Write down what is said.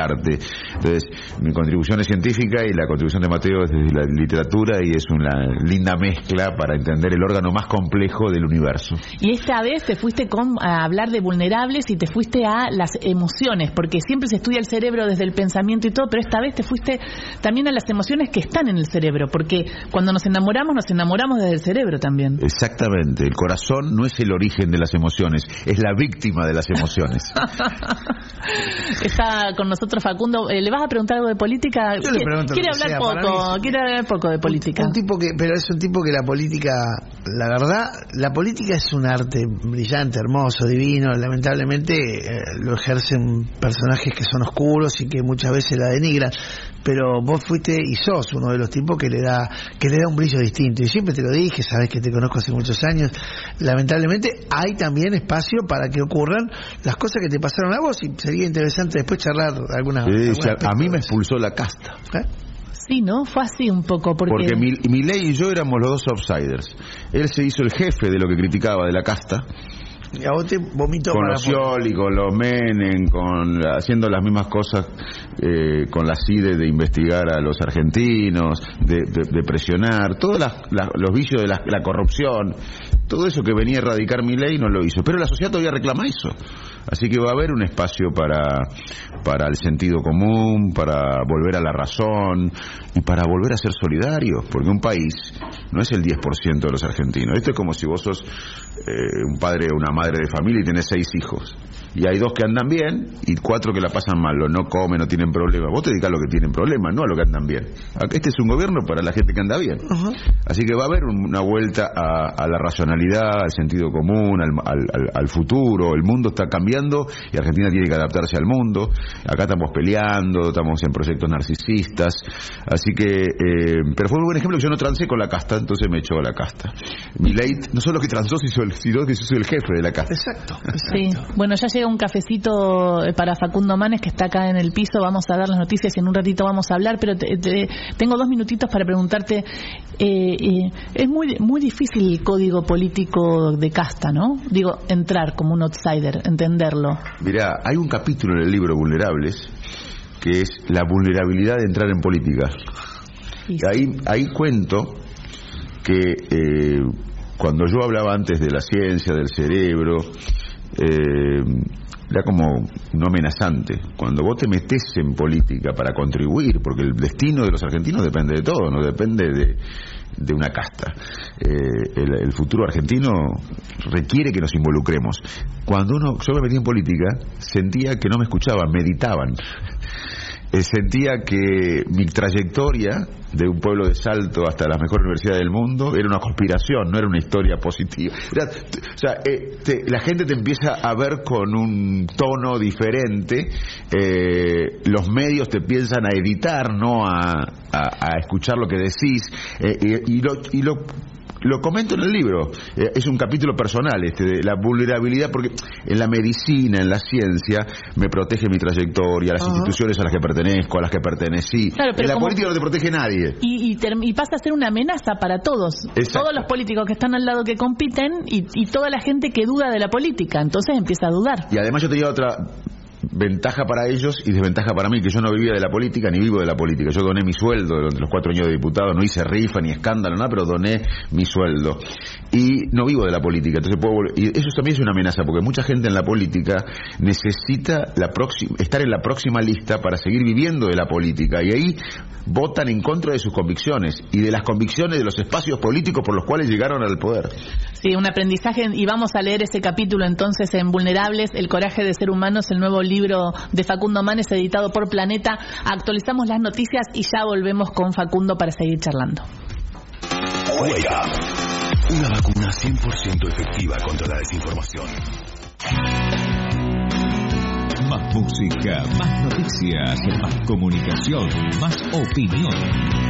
arte. Entonces, mi contribución es científica y la contribución de Mateo es desde la literatura, y es una linda mezcla para entender el órgano más complejo del universo. Y esta vez te fuiste a hablar de vulnerables y te fuiste a las emociones, porque siempre se estudia el cerebro desde el pensamiento y todo, pero esta vez te fuiste también a las emociones que están en el cerebro, porque cuando nos enamoramos desde el cerebro también. Exactamente, el corazón no es el origen de las emociones, es la víctima de las emociones. Está con nosotros Facundo. ¿Le vas a preguntar algo de política? Yo le pregunto quiere hablar poco de política. Pero es un tipo que la política, la verdad, la política es un arte brillante, hermoso, divino. Lamentablemente lo ejercen personajes que son oscuros y que muchas veces la denigran. Pero vos fuiste y sos uno de los tipos que le da un brillo distinto. Y siempre te lo dije, sabes que te conozco hace muchos años. Lamentablemente hay también espacio para que ocurran las cosas que te pasaron a vos, y sería interesante después charlar algunas. Sí, a mí me expulsó la casta. Sí, ¿no? Fue así un poco. Porque Milei y yo éramos los dos outsiders. Él se hizo el jefe de lo que criticaba de la casta. Y a vos te vomitó con los Scioli, con los Menem, haciendo las mismas cosas con la CIDE, de investigar a los argentinos, de presionar, todos los vicios de la corrupción, todo eso que venía a erradicar Milei no lo hizo. Pero la sociedad todavía reclama eso. Así que va a haber un espacio para el sentido común, para volver a la razón y para volver a ser solidarios, porque un país no es el 10% de los argentinos. Esto es como si vos sos un padre o una madre de familia y tenés 6 hijos. Y hay 2 que andan bien y 4 que la pasan mal, o no comen, no tienen problemas. Vos te dedicás a lo que tienen problemas, no a lo que andan bien. Este es un gobierno para la gente que anda bien. Uh-huh. Así que va a haber una vuelta a la racionalidad, al sentido común, al futuro. El mundo está cambiando y Argentina tiene que adaptarse al mundo. Acá estamos peleando, estamos en proyectos narcisistas. Así que, pero fue un buen ejemplo que yo no transé con la casta, entonces me echó a la casta. Milei no solo que transó, sino que yo soy el jefe de la casta. Exacto. Sí. Bueno, ya llega un cafecito para Facundo Manes, que está acá en el piso. Vamos a dar las noticias y en un ratito vamos a hablar, pero tengo 2 minutitos para preguntarte. Es muy difícil el código político de casta, ¿no? Digo, entrar como un outsider, entenderlo. Mirá, hay un capítulo en el libro Vulnerables que es la vulnerabilidad de entrar en política. Sí. Ahí cuento que cuando yo hablaba antes de la ciencia, del cerebro, era como no amenazante. Cuando vos te metés en política para contribuir, porque el destino de los argentinos depende de todo, no depende de una casta. El futuro argentino requiere que nos involucremos. Cuando yo me metí en política, sentía que no me escuchaban, meditaban. Sentía que mi trayectoria de un pueblo de Salto hasta la mejor universidad del mundo era una conspiración, no era una historia positiva. La gente te empieza a ver con un tono diferente, los medios te piensan a editar, no a escuchar lo que decís, y lo comento en el libro. Es un capítulo personal de la vulnerabilidad, porque en la medicina, en la ciencia, me protege mi trayectoria, las instituciones a las que pertenezco, a las que pertenecí. Claro, pero en la política no te protege nadie. Y pasa a ser una amenaza para todos. Exacto. Todos los políticos que están al lado que compiten y toda la gente que duda de la política. Entonces empieza a dudar. Y además yo tenía otra ventaja para ellos y desventaja para mí, que yo no vivía de la política ni vivo de la política. Yo doné mi sueldo durante los 4 años de diputado, no hice rifa ni escándalo, nada, pero doné mi sueldo y no vivo de la política. Entonces y eso también es una amenaza, porque mucha gente en la política necesita estar en la próxima lista para seguir viviendo de la política, y ahí votan en contra de sus convicciones y de las convicciones de los espacios políticos por los cuales llegaron al poder. Sí, un aprendizaje, y vamos a leer ese capítulo entonces en Vulnerables, el coraje de ser humanos, el nuevo libro de Facundo Manes, editado por Planeta. Actualizamos las noticias y ya volvemos con Facundo para seguir charlando. Wake Up, una vacuna 100% efectiva contra la desinformación. Más música, más noticias, más comunicación, más opinión.